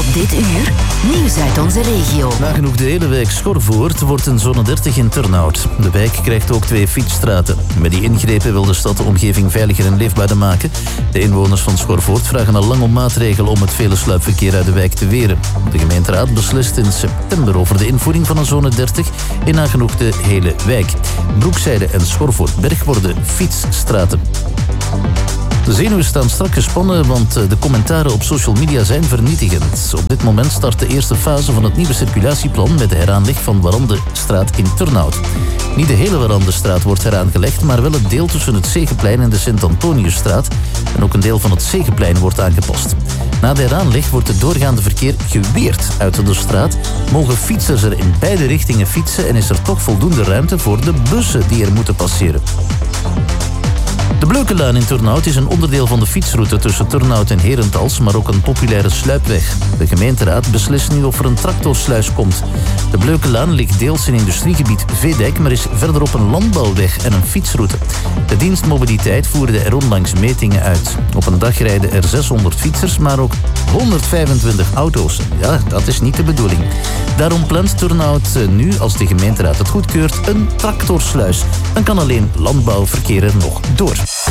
Dit uur, nieuws uit onze regio. Nagenoeg de hele wijk Schorvoort wordt een zone 30 in Turnhout. De wijk krijgt ook 2 fietsstraten. Met die ingrepen wil de stad de omgeving veiliger en leefbaarder maken. De inwoners van Schorvoort vragen al lang om maatregelen om het vele sluipverkeer uit de wijk te weren. De gemeenteraad beslist in september over de invoering van een zone 30 in nagenoeg de hele wijk. Broekzijde en Schorvoortberg worden fietsstraten. De zenuwen staan strak gespannen, want de commentaren op social media zijn vernietigend. Op dit moment start de eerste fase van het nieuwe circulatieplan met de heraanleg van Warandestraat in Turnhout. Niet de hele Warandestraat wordt heraangelegd, maar wel het deel tussen het Zegeplein en de Sint-Antoniusstraat. En ook een deel van het Zegeplein wordt aangepast. Na de heraanleg wordt het doorgaande verkeer geweerd uit de straat. Mogen fietsers er in beide richtingen fietsen en is er toch voldoende ruimte voor de bussen die er moeten passeren. De Bleukelaan in Turnhout is een onderdeel van de fietsroute tussen Turnhout en Herentals, maar ook een populaire sluipweg. De gemeenteraad beslist nu of er een tractorsluis komt. De Bleukelaan ligt deels in industriegebied Veedijk, maar is verderop een landbouwweg en een fietsroute. De dienst Mobiliteit voerde er onlangs metingen uit. Op een dag rijden er 600 fietsers, maar ook 125 auto's. Ja, dat is niet de bedoeling. Daarom plant Turnhout nu, als de gemeenteraad het goedkeurt, een tractorsluis. Dan kan alleen landbouwverkeer er nog door.